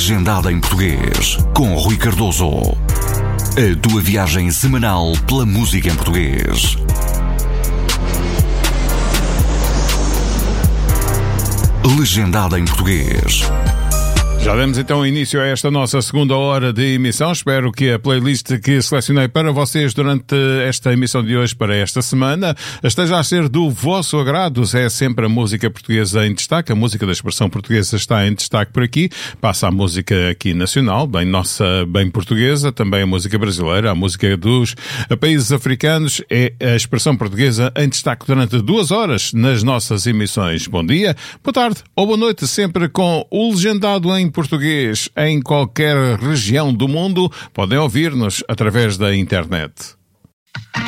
Legendado em Português, com Rui Cardoso. A tua viagem semanal pela música em português. Legendado em Português. Já demos então início a esta nossa segunda hora de emissão. Espero que a playlist que selecionei para vocês durante esta emissão de hoje, para esta semana, esteja a ser do vosso agrado. É sempre a música portuguesa em destaque. A música da expressão portuguesa está em destaque por aqui. Passa a música aqui nacional, bem nossa, bem portuguesa. Também a música brasileira, a música dos países africanos. É a expressão portuguesa em destaque durante 2 horas nas nossas emissões. Bom dia, boa tarde ou boa noite, sempre com o Legendado em Português em qualquer região do mundo. Podem ouvir-nos através da internet.